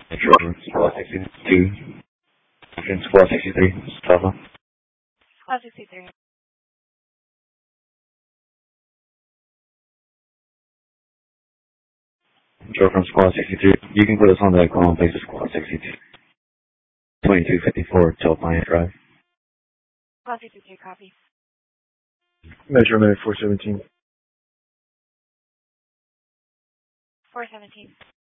Metro Squad 62. Squad 63. Telephone. Squad 63. Metro from Squad 63. You can put us on that call and place of Squad 62. 2254 Telepliant Drive. Squad 63, copy. Metro Minute 417. 417.